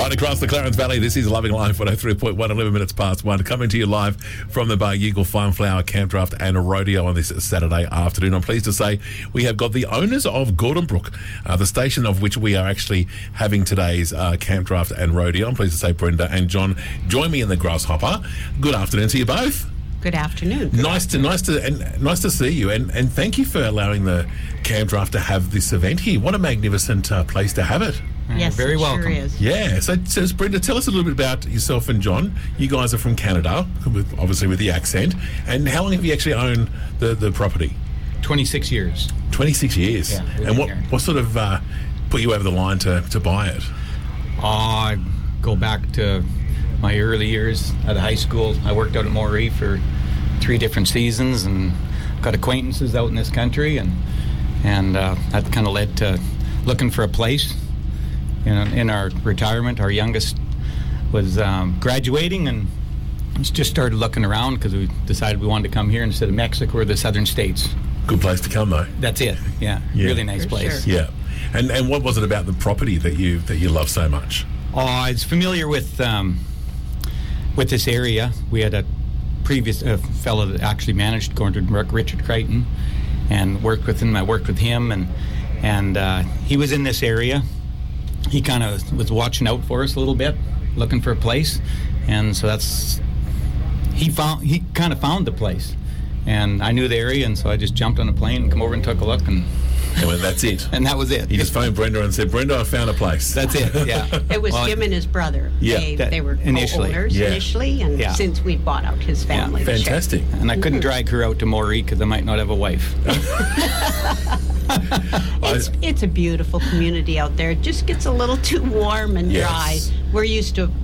Right across the Clarence Valley, this is Loving Life 103.1, 11 minutes past 1. Coming to you live from the Bar-Eagle Fine Flower Camp Draft and Rodeo on this Saturday afternoon. I'm pleased to say we have got the owners of Gordon Brook, the station of which we are actually having today's Camp Draft and Rodeo. I'm pleased to say Brenda and John join me in the Grasshopper. Good afternoon to you both. Good afternoon. Nice to see you, and thank you for allowing the Camp Draft to have this event here. What a magnificent place to have it. Yes, very welcome. Sure is. Yeah, so Brenda, tell us a little bit about yourself and John. You guys are from Canada, obviously with the accent. And how long have you actually owned the property? 26 years. 26 years. Yeah, and what sort of put you over the line to buy it? I go back to my early years at high school. I worked out at Moree for 3 different seasons and got acquaintances out in this country, and that kind of led to looking for a place. In our retirement, our youngest was graduating, and just started looking around because we decided we wanted to come here instead of Mexico or the southern states. Good place to come, though. That's it. Yeah. Really nice For place. sure. Yeah. And what was it about the property that you love so much? Oh, I was familiar with this area. We had a previous fellow that actually managed Gordon Brook, Richard Crichton, and worked with him. I worked with him, and he was in this area. He kind of was watching out for us a little bit, looking for a place, and so he kind of found the place, and I knew the area, and so I just jumped on a plane and come over and took a look, and that's it. And that was it. You just phoned Brenda and said, "Brenda, I found a place." That's it. Yeah. It was him and his brother. Yeah. They were co-owners initially, and since we bought out his family. Fantastic. And I couldn't drag her out to Moree because I might not have a wife. It's a beautiful community out there. It just gets a little too warm and dry. We're used to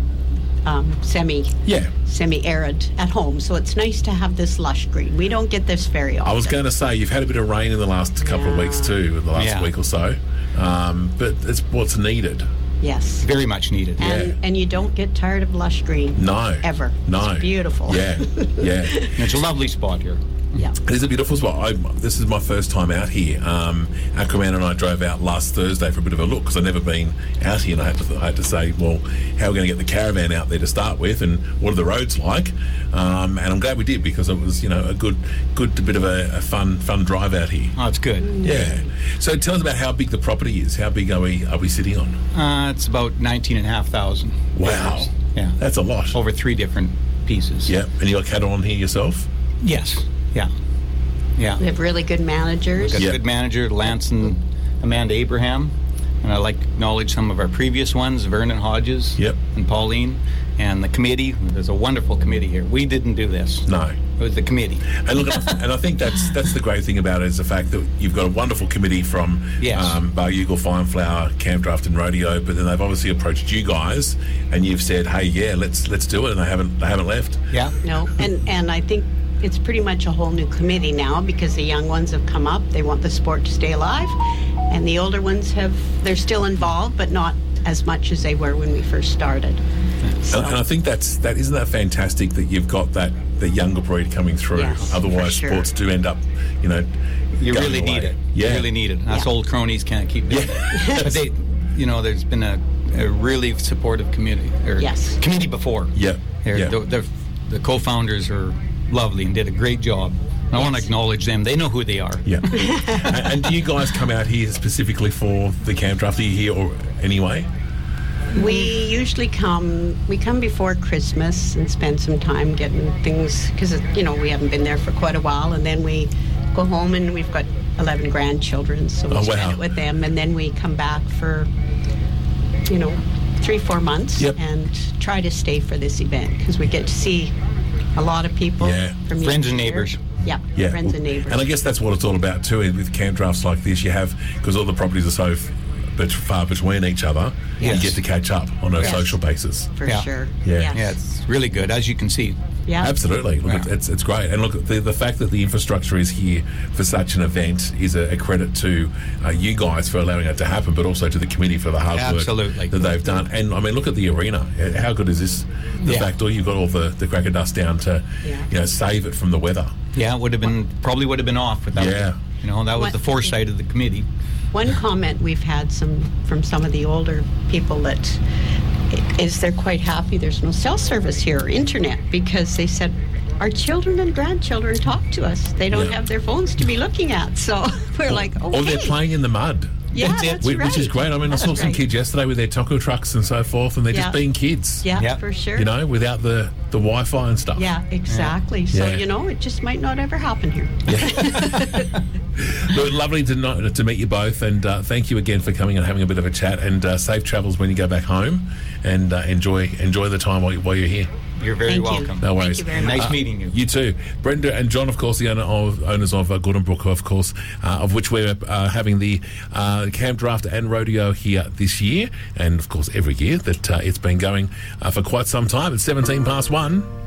semi-arid at home, so it's nice to have this lush green. We don't get this very often. I was going to say, you've had a bit of rain in the last couple of weeks too, in the last week or so, but it's what's needed. Yes. Very much needed. And you don't get tired of lush green. No. Ever. No. It's beautiful. Yeah. It's a lovely spot here. Yeah. It is a beautiful spot. This is my first time out here. Aquaman and I drove out last Thursday for a bit of a look because I'd never been out here, and I had to say, well, how are we going to get the caravan out there to start with, and what are the roads like? And I'm glad we did, because it was, a good bit of a fun drive out here. Oh, it's good. Yeah. So tell us about how big the property is. How big are we sitting on? It's about 19,500. Wow. Acres. Yeah. That's a lot. Over 3 different pieces. Yeah. And you got cattle on here yourself? Yes. Yeah. We have really good managers. We've got a good manager, Lance and Amanda Abraham. And I'd like to acknowledge some of our previous ones, Vernon Hodges and Pauline. And the committee. There's a wonderful committee here. We didn't do this. No. It was the committee. And look, and I think that's the great thing about it, is the fact that you've got a wonderful committee from Bar-Eagle Fine Flower Camp Draft and Rodeo, but then they've obviously approached you guys, and you've said, "Hey, let's do it," and they haven't left. Yeah. No, and I think it's pretty much a whole new committee now, because the young ones have come up. They want the sport to stay alive, and the older ones they're still involved, but not as much as they were when we first started. So. And I think isn't that fantastic that you've got the younger breed coming through. Yes, otherwise, sports do end up, you really need it. Yeah. You really need it. Us old cronies can't keep doing it. But there's been a really supportive community committee before. Yeah. The co-founders are lovely and did a great job. I want to acknowledge them. They know who they are. Yeah. And do you guys come out here specifically for the camp draft? Are you here or anyway? We usually come before Christmas and spend some time getting things, because we haven't been there for quite a while, and then we go home, and we've got 11 grandchildren, so we spend it with them, and then we come back for 3-4 months and try to stay for this event, because we get to see a lot of people from friends and neighbors. Yeah, friends and neighbors. And I guess that's what it's all about too, with camp drafts like this. You have, because all the properties are so far between each other, you get to catch up on a social basis. For sure. Yeah. Yeah, it's really good, as you can see. Yeah, absolutely. Look, it's great, and look, the fact that the infrastructure is here for such an event is a credit to you guys for allowing it to happen, but also to the committee for the hard work that they've done. And I mean, look at the arena. How good is this? The fact that you've got all the cracker dust down to save it from the weather. Yeah, would have been off without it. That was the foresight of the committee. One comment we've had from some of the older people that is they're quite happy there's no cell service here or internet, because they said our children and grandchildren talk to us. They don't have their phones to be looking at. So we're like, okay. Or they're playing in the mud. Yeah, that's right. Which is great. I mean, I saw some kids yesterday with their taco trucks and so forth, and they're just being kids. Yeah, for sure. You know, without the Wi-Fi and stuff. Yeah, exactly. So, you know, it just might not ever happen here. Look, lovely to meet you both, and thank you again for coming and having a bit of a chat, and safe travels when you go back home, and enjoy the time while you're here. You're very welcome. No worries. Thank you very much. Nice meeting you. You too. Brenda and John, of course, the owners of Gordon Brook, of course, of which we're having the Camp Draft and Rodeo here this year, and of course every year that it's been going for quite some time. It's 17 past 1.